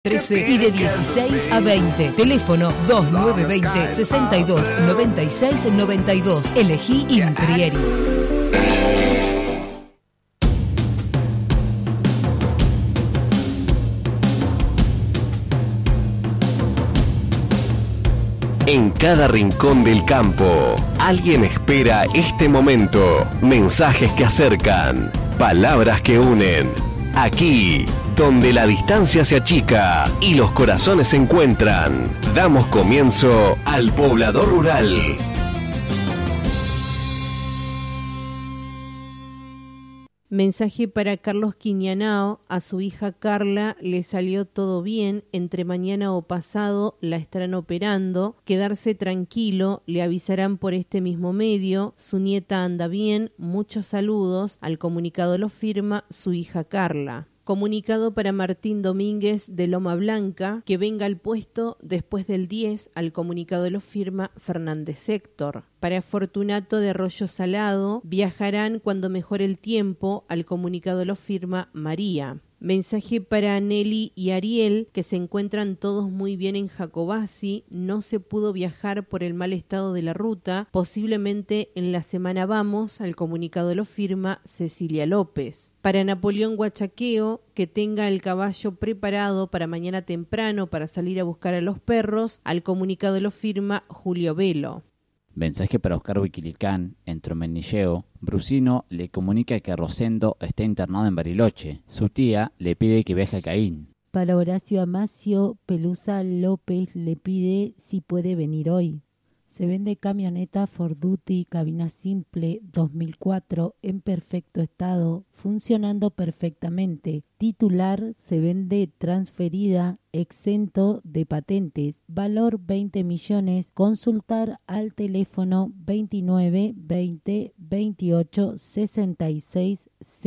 13 y de 16 a 20. Teléfono 2920 62 96 92. Elegí Imprieri. En cada rincón del campo, alguien espera este momento. Mensajes que acercan, palabras que unen. Aquí, donde la distancia se achica y los corazones se encuentran, damos comienzo al Poblador Rural. Mensaje para Carlos Quiñanao. A su hija Carla le salió todo bien. Entre mañana o pasado la estarán operando. Quedarse tranquilo, le avisarán por este mismo medio. Su nieta anda bien. Muchos saludos. Al comunicado lo firma su hija Carla. Comunicado para Martín Domínguez de Loma Blanca, que venga al puesto después del 10, al comunicado lo firma Fernández Héctor. Para Fortunato de Arroyo Salado, viajarán cuando mejore el tiempo, al comunicado lo firma María. Mensaje para Nelly y Ariel, que se encuentran todos muy bien en Jacobasi. No se pudo viajar por el mal estado de la ruta. Posiblemente en la semana vamos, al comunicado lo firma Cecilia López. Para Napoleón Huachaqueo, que tenga el caballo preparado para mañana temprano para salir a buscar a los perros, al comunicado lo firma Julio Velo. Mensaje para Oscar Wiquilicán, en Tromenilleo. Brusino le comunica que Rosendo está internado en Bariloche. Su tía le pide que viaje a Caín. Para Horacio Amasio, Pelusa López le pide si puede venir hoy. Se vende camioneta Ford Duty, cabina simple 2004 en perfecto estado, funcionando perfectamente. Titular se vende transferida, exento de patentes, valor 20 millones. Consultar al teléfono 29 20 28 66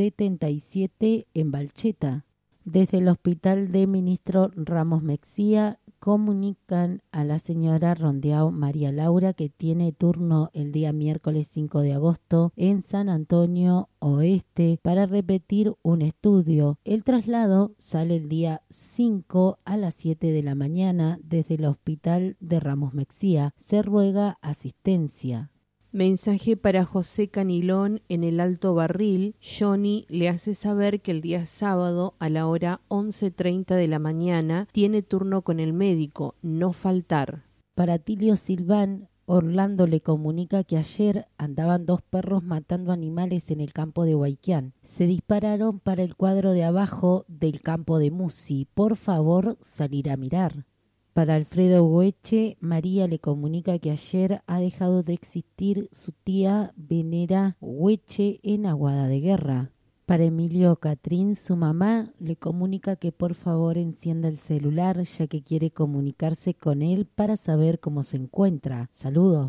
77 en Balcheta. Desde el Hospital de Ministro Ramos Mexía comunican a la señora Rondeau María Laura que tiene turno el día miércoles 5 de agosto en San Antonio Oeste para repetir un estudio. El traslado sale el día 5 a las 7 de la mañana desde el Hospital de Ramos Mexía. Se ruega asistencia. Mensaje para José Canilón en el Alto Barril. Johnny le hace saber que el día sábado a la hora 11:30 de la mañana tiene turno con el médico, no faltar. Para Tilio Silván, Orlando le comunica que ayer andaban dos perros matando animales en el campo de Huayquián. Se dispararon para el cuadro de abajo del campo de Musi. Por favor, salir a mirar. Para Alfredo Hueche, María le comunica que ayer ha dejado de existir su tía Venera Hueche en Aguada de Guerra. Para Emilio Catrín, su mamá le comunica que por favor encienda el celular ya que quiere comunicarse con él para saber cómo se encuentra. Saludos.